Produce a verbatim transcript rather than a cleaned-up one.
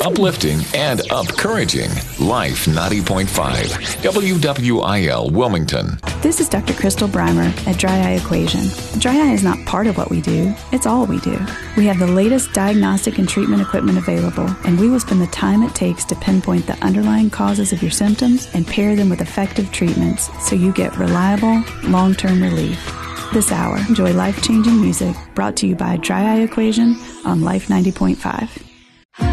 uplifting and encouraging. Life ninety point five, W W I L Wilmington. This is Doctor Crystal Breimer at Dry Eye Equation. Dry eye is not part of what we do, it's all we do. We have the latest diagnostic and treatment equipment available, and we will spend the time it takes to pinpoint the underlying causes of your symptoms and pair them with effective treatments so you get reliable, long-term relief. This hour, enjoy life-changing music brought to you by Dry Eye Equation on Life ninety point five.